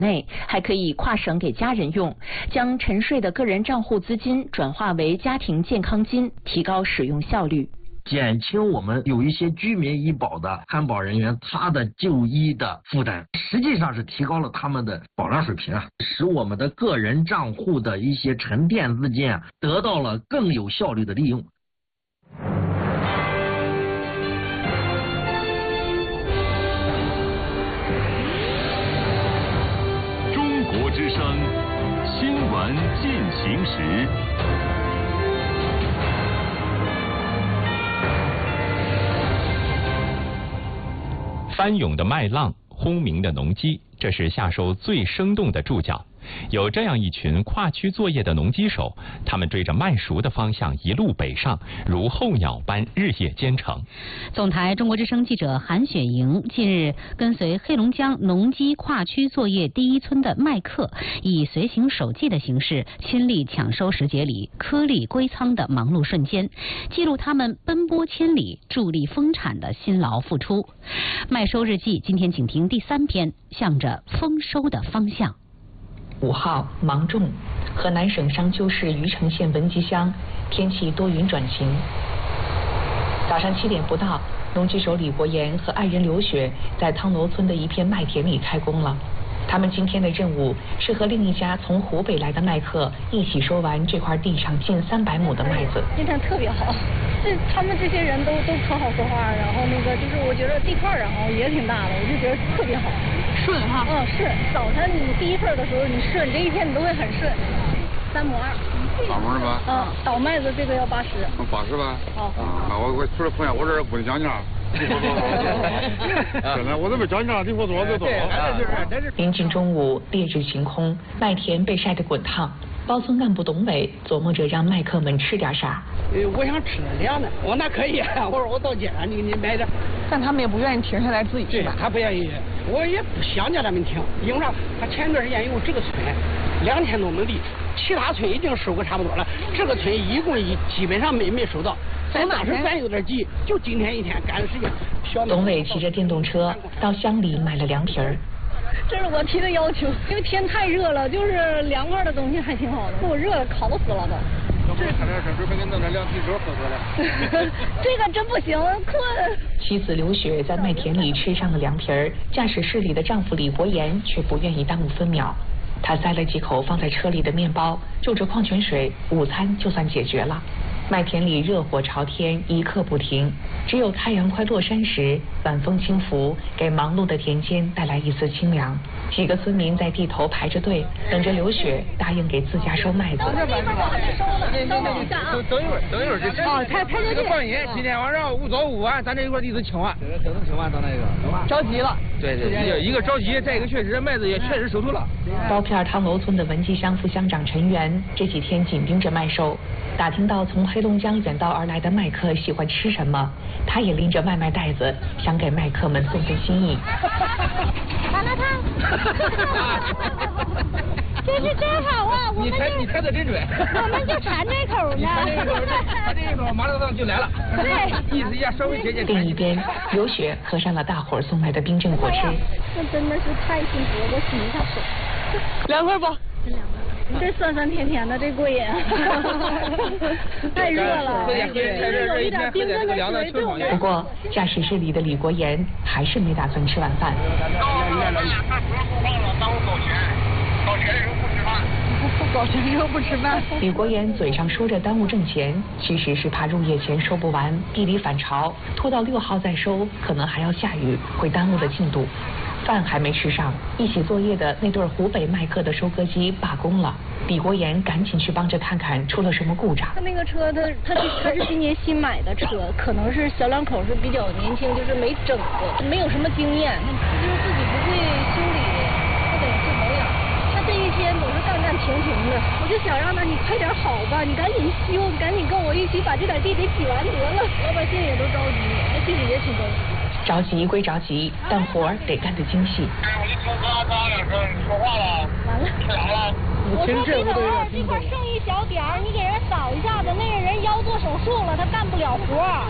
内，还可以跨省给家人用，将沉睡的个人账户资金转化为家庭健康金，提高使用效率。 减轻我们有一些居民医保的看保人员他的就医的负担，实际上是提高了他们的保障水平啊，使我们的个人账户的一些沉淀资金啊得到了更有效率的利用。 中国之声新闻进行时。翻涌的麦浪，轰鸣的农机，这是夏收最生动的注脚。有这样一群跨区作业的农机手，他们追着麦熟的方向一路北上，如候鸟般日夜兼程。 总台中国之声记者韩雪莹近日跟随黑龙江农机跨区作业第一村的麦客，以随行手记的形式，亲历抢收时节里颗粒归仓的忙碌瞬间，记录他们奔波千里、助力丰产的辛劳付出。麦收日记今天请听第3篇，向着丰收的方向。 5号芒种，河南省商丘市虞城县文集乡，天气多云转晴。早上7点不到，农机手李国岩和爱人刘雪在汤楼村的一片麦田里开工了。他们今天的任务是和另一家从湖北来的麦客一起收完这块地上近300亩的麦子。 今天特别好，他们这些人都可好说话，然后就是我觉得地块然后也挺大的，我就觉得特别好， 顺哈。 是早晨你第一份的时候你顺，这一天你都会很顺。3亩2。 2亩是吧？ 倒麦子这个要80。 80吧？那我除了碰见我这儿不能讲价。真的，我这边讲价，你给我多少就多少。 临近中午，烈日晴空，麦田被晒得滚烫。包村干部董伟琢磨着让麦客们吃点啥。 我想吃凉的，我那可以，我说我到街上你买点。 但他们也不愿意停下来自己吃吧？ 他不愿意，我也不想叫他们停，因为啥？他前段时间有这个村2千多亩地，其他村已经收个差不多了，这个村一共基本上没收到。当时咱有点急，就今天一天赶的时间。 董伟骑着电动车到乡里买了凉皮儿。 这是我提的要求，因为天太热了，就是凉快的东西还挺好的。我热烤死了都。 这差点准备给弄点凉啤酒喝喝了。 这个真不行，困。 妻子刘雪在麦田里吃上了凉皮儿，驾驶室里的丈夫李国岩却不愿意耽误分秒。他塞了几口放在车里的面包，就着矿泉水，午餐就算解决了。麦田里热火朝天，一刻不停。只有太阳快落山时，晚风轻拂，给忙碌的田间带来一丝清凉。几个村民在地头排着队，等着刘雪答应给自家收麦子。 等一会儿就清。 排着队。 放心，今天晚上早午晚，咱这一块地都清完。这能清完到那个。 着急了。 对，一个着急，再一个确实麦子也确实收出了。 包片汤楼村的文集乡副乡长陈元这几天紧盯着麦收，打听到从黑龙江远道而来的麦客喜欢吃什么，他也拎着外卖袋子，想给麦客们送份心意。 麻辣烫。这是真好啊！ 你猜的真准。 我们就馋这口呢。 他这一口麻辣烫就来了。 对， 意思一下稍微接近。 另一边，刘雪喝上了大伙儿送来的冰镇果汁。 那真的是太幸福了，我洗一下手。 凉快不？ 真凉快。这酸酸甜甜的，这过瘾。太热了，有一点冰镇的水对我们。 不过，驾驶室里的李国岩还是没打算吃晚饭。 搞钱时候不吃饭。 李国岩嘴上说着耽误挣钱，其实是怕入夜前收不完，地里反潮，拖到6号再收，可能还要下雨，会耽误的进度。饭还没吃上，一起作业的那对湖北麦客的收割机罢工了。李国岩赶紧去帮着看看出了什么故障。 他那个车，他是今年新买的车，可能是小两口是比较年轻，就是没整过，没有什么经验，他就是自己不会修理，不得这保养。他这一天总是干停的，我就想让他你快点好吧，你赶紧修，你赶紧跟我一起把这点地给洗完得了。老百姓也都着急，那心里也挺着急。 着急归着急，但活儿得干得精细。 你说话了。 完了。我说李头儿，这块剩一小点儿，你给人扫一下子，那个人腰做手术了，他干不了活。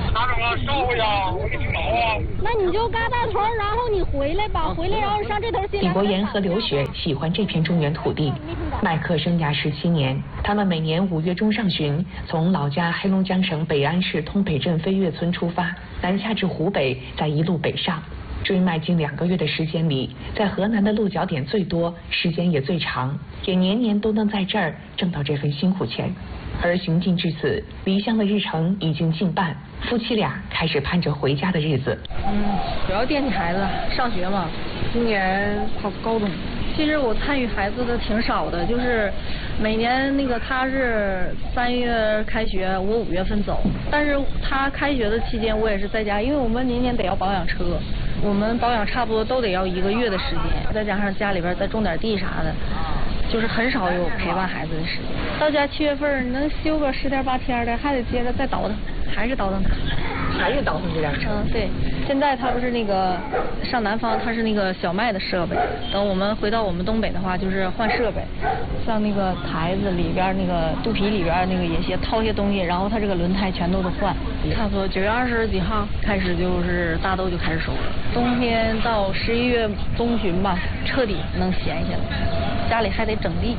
拿着我烧一下，我给你搞啊。 那你就嘎到头，然后你回来吧，回来然后上这头进来。 李博言和刘雪喜欢这片中原土地。麦客生涯17年，他们每年5月中上旬从老家黑龙江省北安市通北镇飞跃村出发，南下至湖北，再一路北上。追麦近2个月的时间里，在河南的落脚点最多，时间也最长，也年年都能在这儿挣到这份辛苦钱。而行进至此，离乡的日程已经近半，夫妻俩开始盼着回家的日子。 主要惦记孩子上学嘛，今年考高中。其实我参与孩子的挺少的，就是每年那个他是3月开学，我5月份走，但是他开学的期间我也是在家，因为我们年年得要保养车，我们保养差不多都得要1个月的时间，再加上家里边再种点地啥的，就是很少有陪伴孩子的时间。到家7月份能休个10天8天的，还得接着再倒腾，还是倒腾他。 还是倒腾这辆车。 对，现在他不是那个上南方，他是那个小麦的设备。等我们回到我们东北的话，就是换设备，像那个台子里边那个肚皮里边那个也些掏些东西，然后他这个轮胎全都得换。差不多9月20几号开始就是大豆就开始收了，冬天到11月中旬吧，彻底能闲下来。家里还得整地，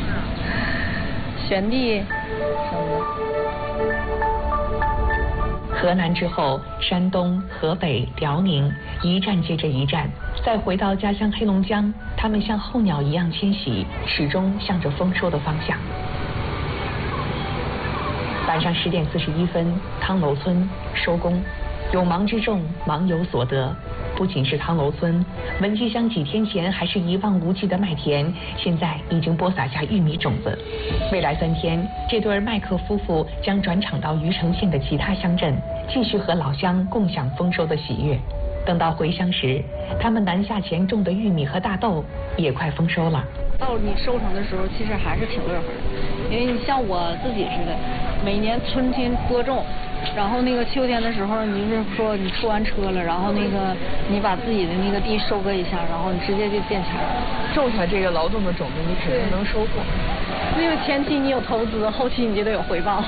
选地什么的。 河南之后，山东、河北、辽宁，一站接着一站。再回到家乡黑龙江，他们像候鸟一样迁徙，始终向着丰收的方向。晚上10点41分，汤楼村收工。有忙之众，忙有所得。不仅是汤楼村，文集乡几天前还是一望无际的麦田，现在已经播撒下玉米种子。未来3天，这对麦客夫妇将转场到余城县的其他乡镇，继续和老乡共享丰收的喜悦。等到回乡时，他们南下前种的玉米和大豆也快丰收了。 到你收成的时候，其实还是挺乐呵的，因为你像我自己似的，每年春天播种。然后那个秋天的时候，你就是说你出完车了，然后那个你把自己的那个地收割一下，然后你直接就见钱了。 种下这个劳动的种子，你肯定能收获。 因为前期你有投资，后期你就得有回报。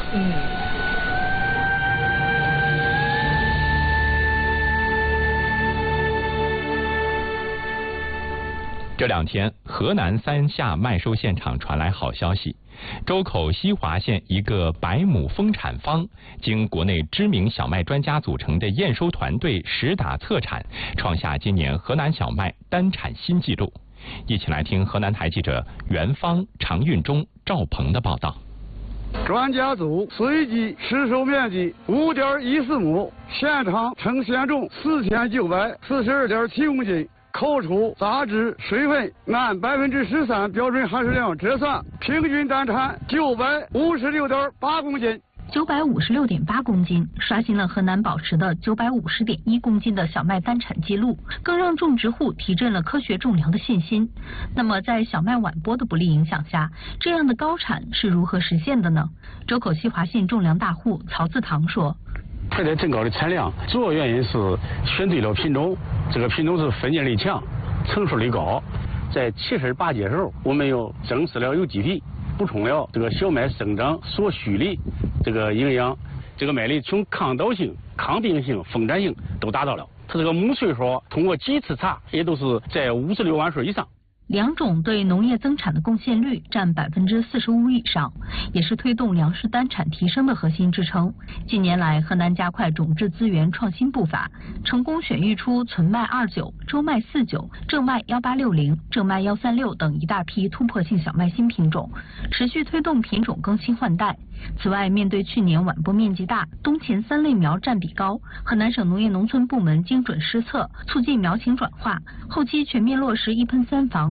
这2天，河南三下麦收现场传来好消息。周口西华县一个百亩丰产坊，经国内知名小麦专家组成的验收团队实打测产，创下今年河南小麦单产新纪录。一起来听河南台记者袁芳、常运忠、赵鹏的报道。 专家组随机实收面积5.14亩，现场称现重4942.7公斤。扣除杂质、水分，按13%标准含水量折算，平均单产956.8公斤。 956.8公斤，刷新了河南保持的950.1公斤的小麦单产记录，更让种植户提振了科学种粮的信心。那么，在小麦晚播的不利影响下，这样的高产是如何实现的呢？周口西华县种粮大户曹自堂说。 快点增高的产量，主要原因是选对了品种，这个品种是分解力强，成熟率高。在78节时候，我们又增施了有机体，补充了这个小麦生长所需的这个营养，这个麦粒从抗倒性、抗病性、丰产性都达到了。它这个母岁数通过几次查也都是在56万岁以上。 两种对农业增产的贡献率占45%以上，也是推动粮食单产提升的核心支撑。近年来，河南加快种质资源创新步伐，成功选育出存麦29、周麦49、正麦1860、正麦136等一大批突破性小麦新品种，持续推动品种更新换代。此外，面对去年晚播面积大、冬前3类苗占比高，河南省农业农村部门精准施策，促进苗情转化，后期全面落实1喷3防。